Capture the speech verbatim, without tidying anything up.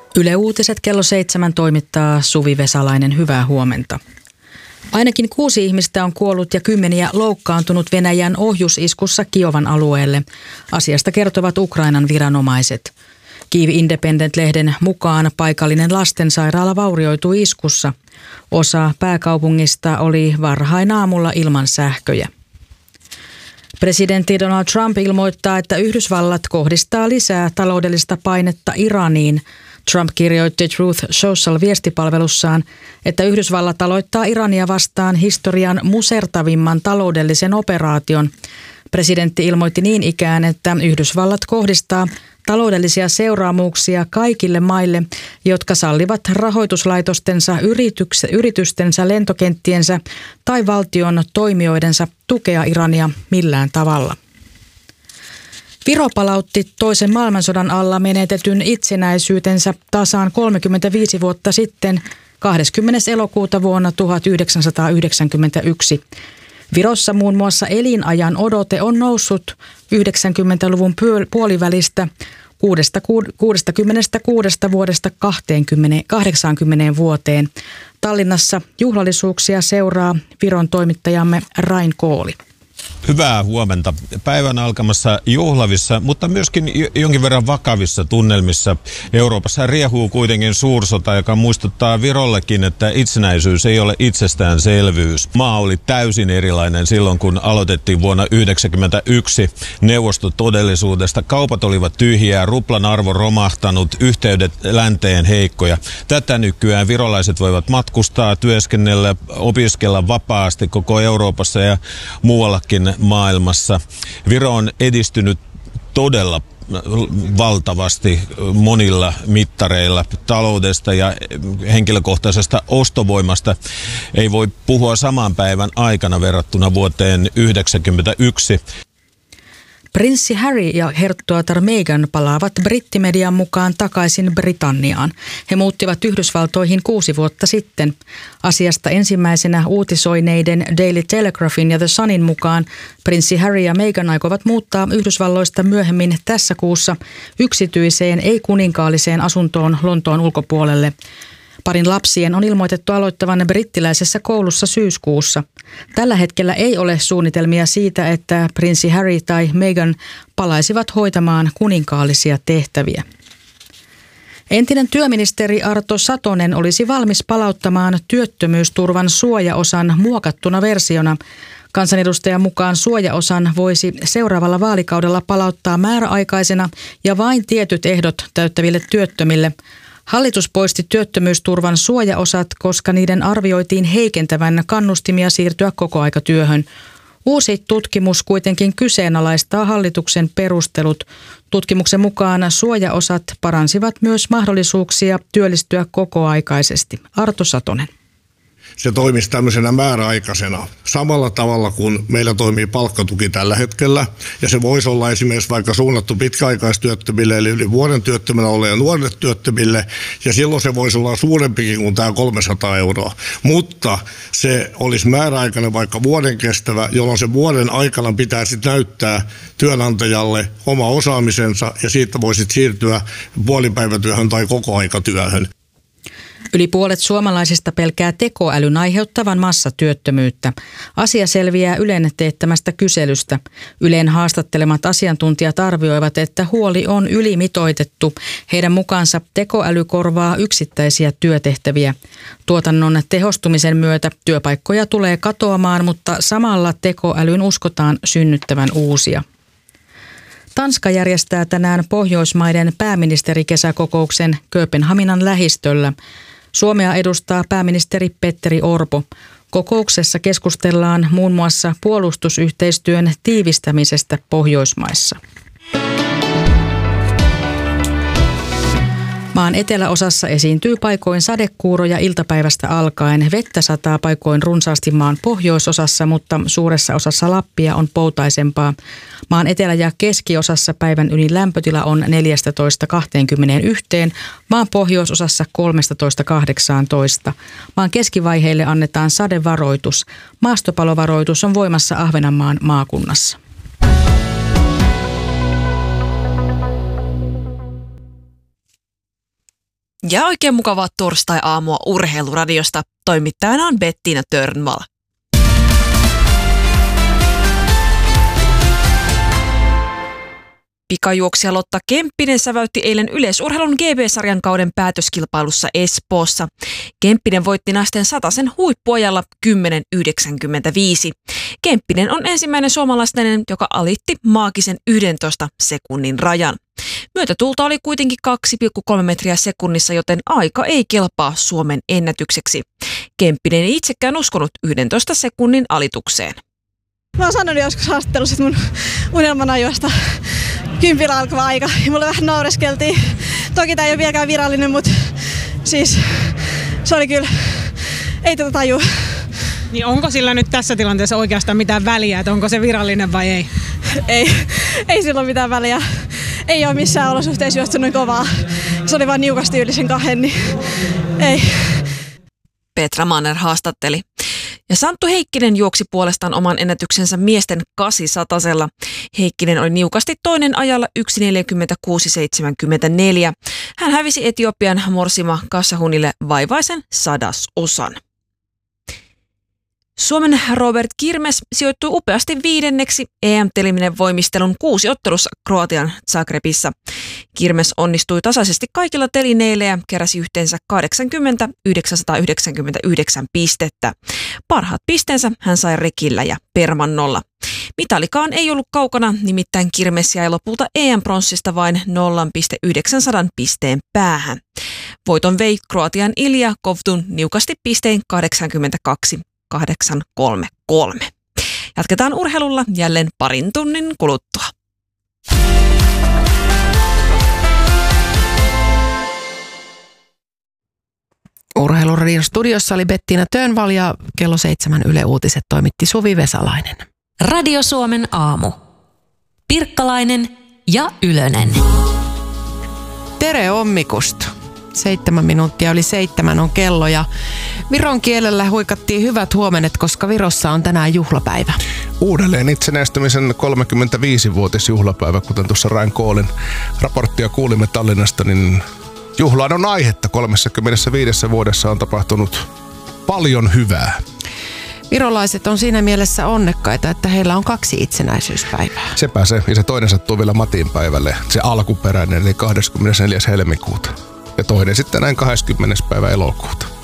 Yle Uutiset kello seitsemän toimittaa Suvi Vesalainen. Hyvää huomenta. Ainakin kuusi ihmistä on kuollut ja kymmeniä loukkaantunut Venäjän ohjusiskussa Kiovan alueelle. Asiasta kertovat Ukrainan viranomaiset. Kyiv Independent-lehden mukaan paikallinen lastensairaala vaurioitui iskussa. Osa pääkaupungista oli varhain aamulla ilman sähköjä. Presidentti Donald Trump ilmoittaa, että Yhdysvallat kohdistaa lisää taloudellista painetta Iraniin. Trump kirjoitti Truth Social-viestipalvelussaan, että Yhdysvallat aloittaa Irania vastaan historian musertavimman taloudellisen operaation. Presidentti ilmoitti niin ikään, että Yhdysvallat kohdistaa taloudellisia seuraamuksia kaikille maille, jotka sallivat rahoituslaitostensa, yritystensä, lentokenttiensä tai valtion toimijoidensa tukea Irania millään tavalla. Viro palautti toisen maailmansodan alla menetetyn itsenäisyytensä tasaan kolmekymmentäviisi vuotta sitten kahdeskymmenes elokuuta vuonna tuhatyhdeksänsataayhdeksänkymmentäyksi. Virossa muun muassa elinajan odote on noussut yhdeksänkymmentäluvun puolivälistä kuudestakymmenestäkuudesta vuodesta kahdeksankymmentä vuoteen. Tallinnassa juhlallisuuksia seuraa Viron toimittajamme Rain Kooli. Hyvää huomenta. Päivän alkamassa juhlavissa, mutta myöskin jonkin verran vakavissa tunnelmissa. Euroopassa riehuu kuitenkin suursota, joka muistuttaa Virollekin, että itsenäisyys ei ole itsestäänselvyys. Maa oli täysin erilainen silloin, kun aloitettiin vuonna yhdeksänkymmentäyksi neuvostotodellisuudesta. Kaupat olivat tyhjiä, ruplan arvo romahtanut, yhteydet länteen heikkoja. Tätä nykyään virolaiset voivat matkustaa, työskennellä, opiskella vapaasti koko Euroopassa ja muuallakin maailmassa. Viro on edistynyt todella valtavasti monilla mittareilla taloudesta ja henkilökohtaisesta ostovoimasta. Ei voi puhua saman päivän aikana verrattuna vuoteen yhdeksänkymmentäyksi. Prinssi Harry ja herttuatar Meghan palaavat brittimedian mukaan takaisin Britanniaan. He muuttivat Yhdysvaltoihin kuusi vuotta sitten. Asiasta ensimmäisenä uutisoineiden Daily Telegraphin ja The Sunin mukaan prinssi Harry ja Meghan aikovat muuttaa Yhdysvalloista myöhemmin tässä kuussa yksityiseen, ei-kuninkaalliseen asuntoon Lontoon ulkopuolelle. Parin lapsien on ilmoitettu aloittavan brittiläisessä koulussa syyskuussa. Tällä hetkellä ei ole suunnitelmia siitä, että prinssi Harry tai Meghan palaisivat hoitamaan kuninkaallisia tehtäviä. Entinen työministeri Arto Satonen olisi valmis palauttamaan työttömyysturvan suojaosan muokattuna versiona. Kansanedustajan mukaan suojaosan voisi seuraavalla vaalikaudella palauttaa määräaikaisena ja vain tietyt ehdot täyttäville työttömille. Hallitus poisti työttömyysturvan suojaosat, koska niiden arvioitiin heikentävän kannustimia siirtyä kokoaikatyöhön. Uusi tutkimus kuitenkin kyseenalaistaa hallituksen perustelut. Tutkimuksen mukaan suojaosat paransivat myös mahdollisuuksia työllistyä kokoaikaisesti. Arto Satonen. Se toimisi tämmöisenä määräaikaisena samalla tavalla kuin meillä toimii palkkatuki tällä hetkellä. Ja se voisi olla esimerkiksi vaikka suunnattu pitkäaikaistyöttömille eli yli vuoden työttömänä olleille nuorille työttömille. Ja silloin se voisi olla suurempikin kuin tämä kolmesataa euroa. Mutta se olisi määräaikainen vaikka vuoden kestävä, jolloin se vuoden aikana pitää sitten näyttää työnantajalle oma osaamisensa ja siitä voisit siirtyä puolipäivätyöhön tai kokoaikatyöhön. Yli puolet suomalaisista pelkää tekoälyn aiheuttavan massatyöttömyyttä. Asia selviää Ylen teettämästä kyselystä. Ylen haastattelemat asiantuntijat arvioivat, että huoli on ylimitoitettu. Heidän mukaansa tekoäly korvaa yksittäisiä työtehtäviä. Tuotannon tehostumisen myötä työpaikkoja tulee katoamaan, mutta samalla tekoälyn uskotaan synnyttävän uusia. Tanska järjestää tänään Pohjoismaiden pääministerikesäkokouksen Kööpenhaminan lähistöllä. Suomea edustaa pääministeri Petteri Orpo. Kokouksessa keskustellaan muun muassa puolustusyhteistyön tiivistämisestä Pohjoismaissa. Maan eteläosassa esiintyy paikoin sadekuuroja iltapäivästä alkaen. Vettä sataa paikoin runsaasti maan pohjoisosassa, mutta suuressa osassa Lappia on poutaisempaa. Maan etelä- ja keskiosassa päivän ylin lämpötila on neljätoista kaksikymmentäyksi, maan pohjoisosassa kolmetoista kahdeksantoista. Maan keskivaiheille annetaan sadevaroitus. Maastopalovaroitus on voimassa Ahvenanmaan maakunnassa. Ja oikein mukavaa torstai-aamua Urheiluradiosta. Toimittajana on Bettina Törnvall. Pikajuoksija Lotta Kemppinen säväytti eilen yleisurheilun G B-sarjan kauden päätöskilpailussa Espoossa. Kemppinen voitti naisten satasen huippuajalla kymmenen yhdeksänkymmentäviisi. Kemppinen on ensimmäinen suomalainen, joka alitti maagisen yhdentoista sekunnin rajan. Myötätuulta oli kuitenkin kaksi pilkku kolme metriä sekunnissa, joten aika ei kelpaa Suomen ennätykseksi. Kemppinen ei itsekään uskonut yhdentoista sekunnin alitukseen. Mä oon sanonut joskus haastattelussa, että mun unelmana on juosta kympillä alkava aika. Ja mulle vähän naureskeltiin. Toki tää ei ole vieläkään virallinen, mutta siis se oli kyllä, ei tätä tajua. Niin onko sillä nyt tässä tilanteessa oikeastaan mitään väliä, että onko se virallinen vai ei? Ei, ei sillä ole mitään väliä. Ei ole missään olosuhteissa juostu noin kovaa. Se oli vaan niukasti yli sen kahden, niin ei. Petra Manner haastatteli. Ja Santtu Heikkinen juoksi puolestaan oman ennätyksensä miesten kasisatasella. Heikkinen oli niukasti toinen ajalla yksi neljäkymmentäkuusi seitsemänkymmentäneljä. Hän hävisi Etiopian Morsima Kassahunille vaivaisen sadasosan. Suomen Robert Kirmes sijoittui upeasti viidenneksi E M-teliminen voimistelun kuusi ottelussa Kroatian Zagrebissa. Kirmes onnistui tasaisesti kaikilla telineillä ja keräsi yhteensä kahdeksankymmentä yhdeksänsataayhdeksänkymmentäyhdeksän pistettä. Parhaat pisteensä hän sai rekillä ja permannolla. Mitalikaan ei ollut kaukana, nimittäin Kirmes jäi lopulta E M-pronssista vain nolla pilkku yhdeksänsataa pisteen päähän. Voiton vei Kroatian Ilja Kovtun niukasti pistein kahdeksankymmentäkaksi kahdeksan kolme kolme. Jatketaan urheilulla jälleen parin tunnin kuluttua. Urheiluradion studiossa oli Bettina Törnvall ja kello seitsemän Yle Uutiset toimitti Suvi Vesalainen. Radio Suomen aamu. Pirkkalainen ja Ylönen. Tere Ommikusta. Seitsemän minuuttia yli seitsemän on kello ja viron kielellä huikattiin hyvät huomenet, koska Virossa on tänään juhlapäivä. Uudelleen itsenäistymisen kolmekymmentäviisivuotisjuhlapäivä, kuten tuossa Rain Koolin raporttia kuulimme Tallinnasta, niin juhlaan on aihetta. kolmekymmentäviisi vuodessa on tapahtunut paljon hyvää. Virolaiset on siinä mielessä onnekkaita, että heillä on kaksi itsenäisyyspäivää. Sepä se, ja se toinen sattuu vielä Matin päivälle, se alkuperäinen, eli kahdeskymmenesneljäs helmikuuta. Ja toinen sitten näin kahdeskymmenes päivä elokuuta.